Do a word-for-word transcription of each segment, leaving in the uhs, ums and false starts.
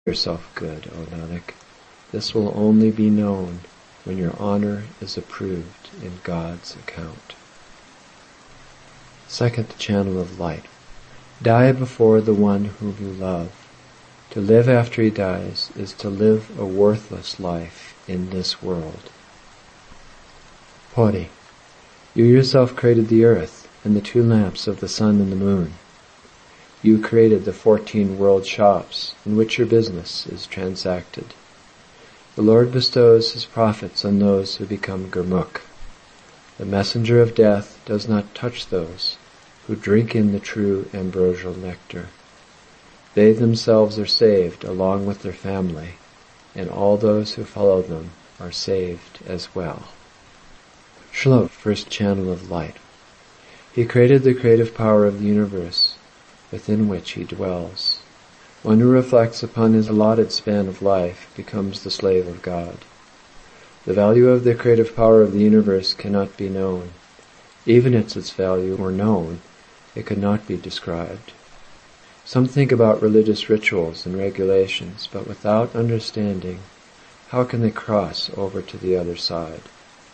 yourself good, O Nanak. This will only be known when your honor is approved in God's account. Second channel of light. Die before the one whom you love. To live after he dies is to live a worthless life in this world. Pori. You yourself created the earth and the two lamps of the sun and the moon. You created the fourteen world shops in which your business is transacted. The Lord bestows his profits on those who become Gurmukh. The messenger of death does not touch those who drink in the true ambrosial nectar. They themselves are saved along with their family, and all those who follow them are saved as well. Shlok, first channel of light. He created the creative power of the universe, within which he dwells. One who reflects upon his allotted span of life becomes the slave of God. The value of the creative power of the universe cannot be known. Even if its value were known, it could not be described. Some think about religious rituals and regulations, but without understanding, how can they cross over to the other side?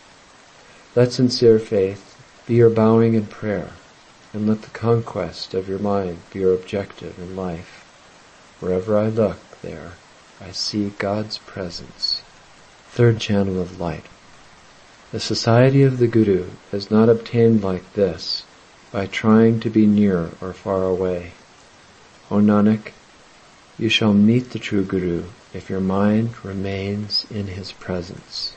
Let sincere faith be your bowing in prayer, and let the conquest of your mind be your objective in life. Wherever I look, there I see God's presence. Third channel of light. The society of the Guru is not obtained like this by trying to be near or far away. O Nanak, you shall meet the true Guru if your mind remains in his presence.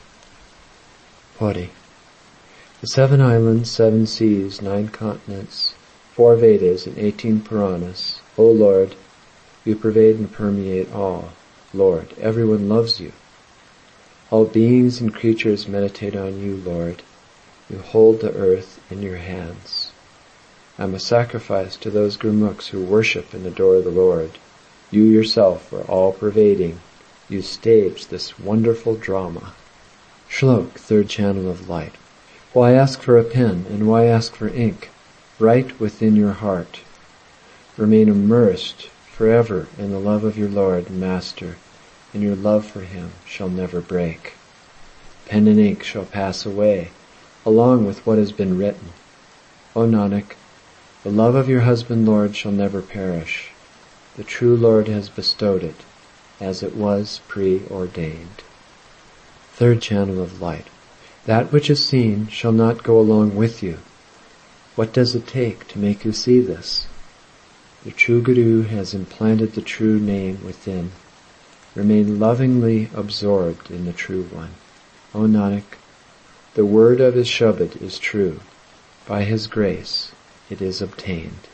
Pori. The seven islands, seven seas, nine continents, four Vedas, and eighteen Puranas, O Lord, you pervade and permeate all. Lord, everyone loves you. All beings and creatures meditate on you, Lord. You hold the earth in your hands. I am a sacrifice to those Gurmukhs who worship and adore the Lord. You yourself are all-pervading. You stage this wonderful drama. Shlok, third channel of light. Why ask for a pen, and why ask for ink? Write within your heart. Remain immersed forever in the love of your Lord and Master, and your love for him shall never break. Pen and ink shall pass away, along with what has been written. O Nanak, the love of your husband Lord shall never perish. The true Lord has bestowed it, as it was preordained. Third channel of light. That which is seen shall not go along with you. What does it take to make you see this? The true Guru has implanted the true name within. Remain lovingly absorbed in the true one. O Nanak, the word of his Shabad is true. By his grace it is obtained.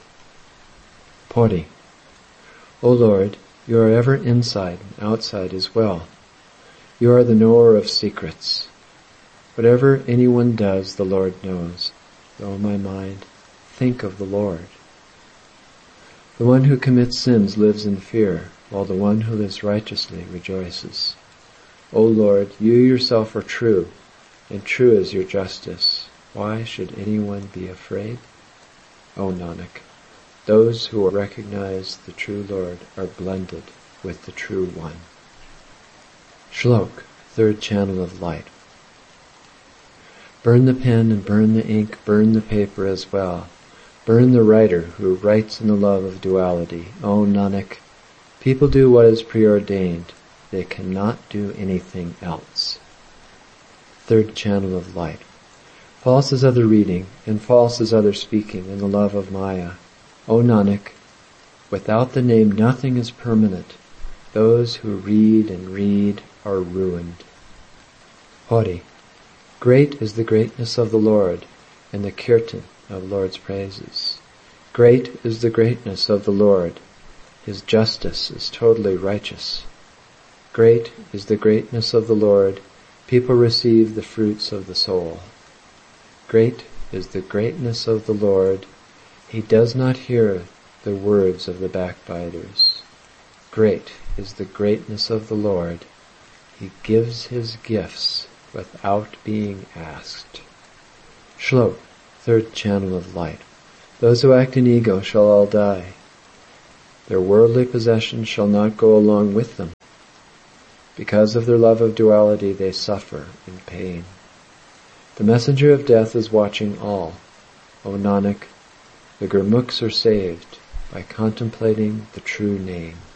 Pori. O Lord, you are ever inside and outside as well. You are the knower of secrets. Whatever anyone does, the Lord knows. O my mind, think of the Lord. The one who commits sins lives in fear, while the one who lives righteously rejoices. O Lord, you yourself are true, and true is your justice. Why should anyone be afraid? O Nanak, those who recognize the true Lord are blended with the true one. Shlok, third channel of light. Burn the pen and burn the ink, burn the paper as well. Burn the writer who writes in the love of duality. O Nanak, people do what is preordained. They cannot do anything else. Third channel of light. False is other reading, and false is other speaking in the love of Maya. O Nanak, without the name nothing is permanent. Those who read and read are ruined. Pori. Great is the greatness of the Lord, and the kirtan of Lord's praises. Great is the greatness of the Lord. His justice is totally righteous. Great is the greatness of the Lord. People receive the fruits of the soul. Great is the greatness of the Lord. He does not hear the words of the backbiters. Great is the greatness of the Lord. He gives his gifts without being asked. Shlok, third channel of light. Those who act in ego shall all die. Their worldly possessions shall not go along with them. Because of their love of duality, they suffer in pain. The messenger of death is watching all. O Nanak, the Gurmukhs are saved by contemplating the true name.